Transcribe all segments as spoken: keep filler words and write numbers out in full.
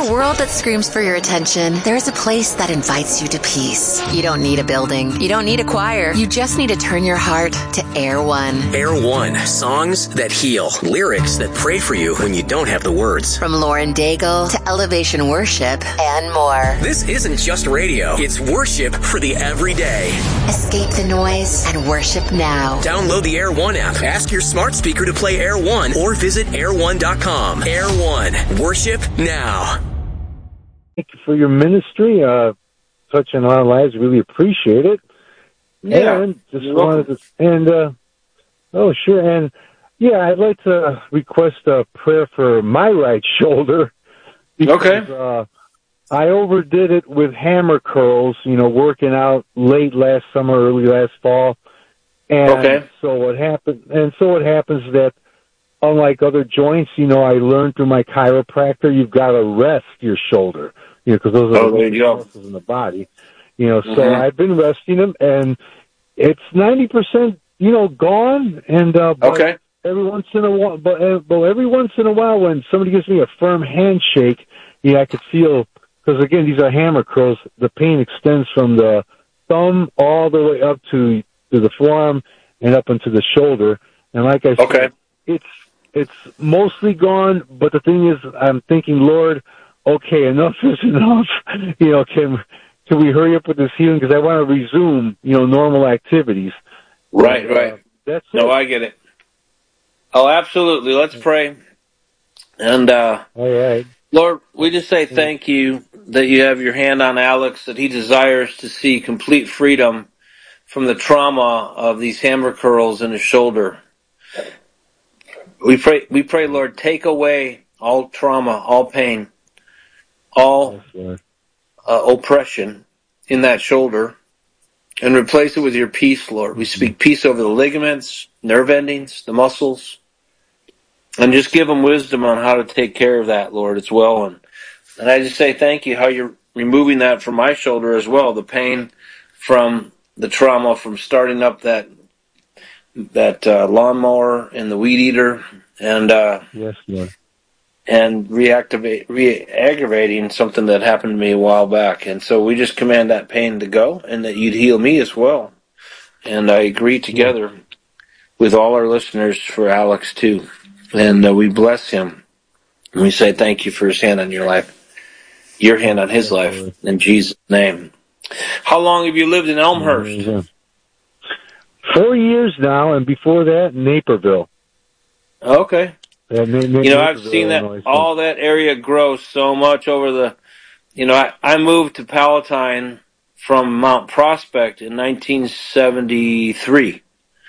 a world that screams for your attention, there's a place that invites you to peace. You don't need a building. You don't need a choir. You just need to turn your heart to Air One. Air One. Songs that heal. Lyrics that pray for you when you don't have the words. From Lauren Daigle to Elevation Worship and more. This isn't just radio. It's worship for the everyday. Escape the noise and worship now. Download the Air One app. Ask your smart speaker to play Air One or visit air one dot com. Air One. Worship now. Thank you for your ministry. Uh, touching our lives. Really appreciate it. Yeah. And just wanted to, and, uh, oh, sure. And, yeah, I'd like to request a prayer for my right shoulder. Because, okay. Uh, I overdid it with hammer curls, you know, working out late last summer, early last fall. And okay. so what happened, and so what happens that, unlike other joints, you know, I learned through my chiropractor, you've got to rest your shoulder, you know, because those are oh, the muscles in the body. You know, mm-hmm. so I've been resting them, and it's ninety percent, you know, gone. And uh, but okay. every once in a while, but, uh, but every once in a while, when somebody gives me a firm handshake, yeah, I could feel. Because, again, these are hammer curls. The pain extends from the thumb all the way up to, to the forearm and up into the shoulder. And like I said, okay. it's it's mostly gone. But the thing is, I'm thinking, Lord, okay, enough is enough. You know, can can we hurry up with this healing? Because I want to resume, you know, normal activities. Right, but, right. Uh, that's no, it. I get it. Oh, absolutely. Let's pray. And uh, all right. Lord, we just say thank you that you have your hand on Alex, that he desires to see complete freedom from the trauma of these hammer curls in his shoulder. We pray, we pray, Lord, take away all trauma, all pain, all uh, oppression in that shoulder, and replace it with your peace, Lord. We speak peace over the ligaments, nerve endings, the muscles, and just give him wisdom on how to take care of that, Lord, as well. And, and I just say thank you how you're removing that from my shoulder as well, the pain from the trauma from starting up that that uh, lawnmower and the weed eater, and uh, yes, Lord. and reactivate, re-aggravating something that happened to me a while back. And so we just command that pain to go, and that you'd heal me as well. And I agree together yeah. with all our listeners for Alex too. And uh, we bless him. And we say thank you for his hand on your life, your hand on his life, in Jesus' name. How long have you lived in Elmhurst? Four years now, and before that, Naperville. Okay. Yeah, Na- Na- you know, I've seen that, Illinois, all that area grow so much over the, you know, I, I moved to Palatine from Mount Prospect in nineteen seventy-three.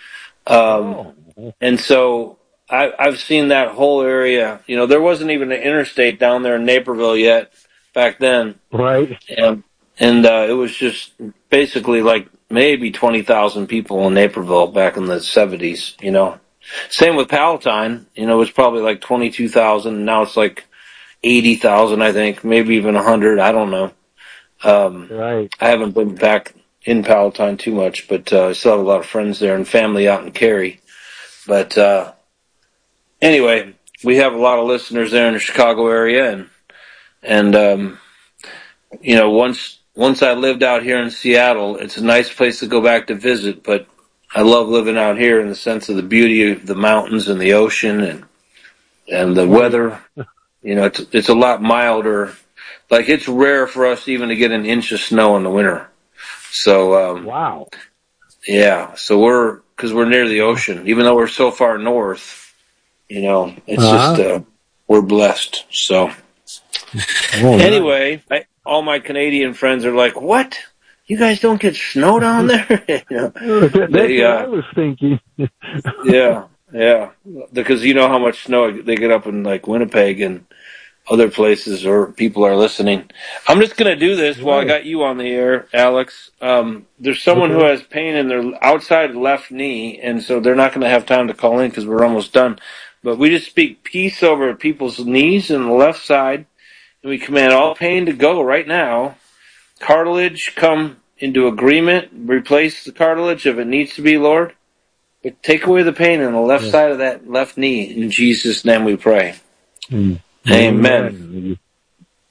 Um, oh. And so I, I've seen that whole area. You know, there wasn't even an interstate down there in Naperville yet back then. Right. And, and uh, it was just basically like maybe twenty thousand people in Naperville back in the seventies, you know. Same with Palatine. You know, it was probably like twenty-two thousand, and now it's like eighty thousand, I think, maybe even one hundred. I don't know. Um, right. I haven't been back in Palatine too much, but uh, I still have a lot of friends there and family out in Cary. But uh, anyway, we have a lot of listeners there in the Chicago area, and and um, you know, once once I lived out here in Seattle, it's a nice place to go back to visit, but I love living out here in the sense of the beauty of the mountains and the ocean and and the weather. You know, it's it's a lot milder. Like, it's rare for us even to get an inch of snow in the winter. So, um, wow. Yeah, so we're, because we're near the ocean, even though we're so far north, you know, it's uh-huh. just, uh, we're blessed. So, oh, anyway, I, all my Canadian friends are like, what? You guys don't get snow down there? you know, That's they, uh, what I was thinking. yeah, yeah, because you know how much snow they get up in, like, Winnipeg and other places, or people are listening. I'm just going to do this while I got you on the air, Alex. Um, there's someone okay. who has pain in their outside left knee, and so they're not going to have time to call in because we're almost done. But we just speak peace over people's knees and the left side, and we command all pain to go right now. Cartilage, come into agreement. Replace the cartilage if it needs to be, Lord. But take away the pain on the left yeah. side of that left knee. In Jesus' name we pray. Mm. Amen.